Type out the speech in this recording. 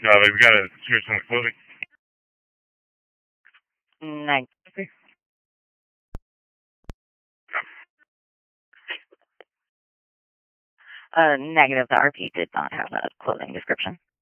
We've got to hear some clothing. Negative. Negative. The RP did not have a clothing description.